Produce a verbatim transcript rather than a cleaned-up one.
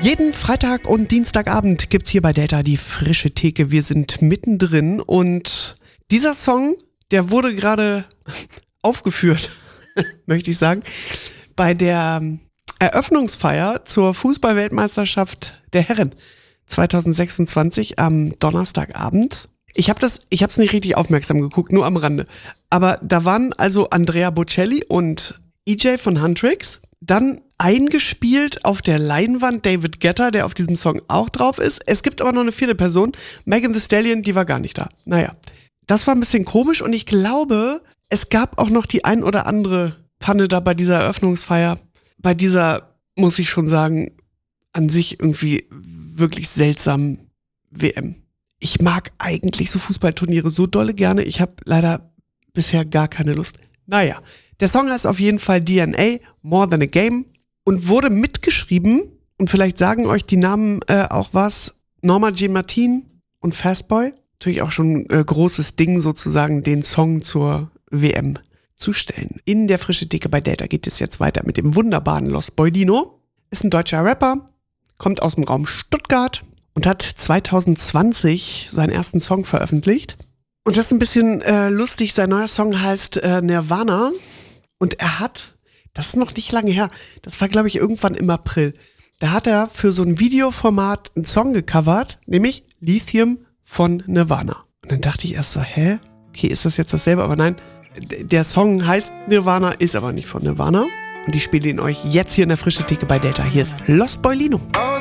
Jeden Freitag und Dienstagabend gibt's hier bei Delta die frische Theke. Wir sind mittendrin und dieser Song, der wurde gerade aufgeführt, möchte ich sagen, bei der Eröffnungsfeier zur Fußball-Weltmeisterschaft der Herren zwanzig sechsundzwanzig am Donnerstagabend. Ich habe das, ich habe es nicht richtig aufmerksam geguckt, nur am Rande. Aber da waren also Andrea Bocelli und E J von Huntrix. Dann eingespielt auf der Leinwand David Guetta, der auf diesem Song auch drauf ist. Es gibt aber noch eine vierte Person, Megan Thee Stallion, die war gar nicht da. Naja, das war ein bisschen komisch und ich glaube, es gab auch noch die ein oder andere Panne da bei dieser Eröffnungsfeier. Bei dieser, muss ich schon sagen, an sich irgendwie wirklich seltsamen W M. Ich mag eigentlich so Fußballturniere so dolle gerne. Ich habe leider bisher gar keine Lust. Naja, der Song heißt auf jeden Fall D N A, More Than a Game und wurde mitgeschrieben und vielleicht sagen euch die Namen äh, auch was, Norma Jean Martin und Fastboy. Natürlich auch schon ein äh, großes Ding sozusagen, den Song zur W M zu stellen. In der frische Theke bei Delta geht es jetzt weiter mit dem wunderbaren Los Boydino. Ist ein deutscher Rapper, kommt aus dem Raum Stuttgart und hat zwanzig zwanzig seinen ersten Song veröffentlicht. Und das ist ein bisschen äh, lustig, sein neuer Song heißt äh, Nirvana und er hat, das ist noch nicht lange her, das war glaube ich irgendwann im April, da hat er für so ein Videoformat einen Song gecovert, nämlich Lithium von Nirvana. Und dann dachte ich erst so, hä? Okay, ist das jetzt dasselbe? Aber nein, d- der Song heißt Nirvana, ist aber nicht von Nirvana. Und ich spiele ihn euch jetzt hier in der frische Theke bei Delta. Hier ist Los Boylino.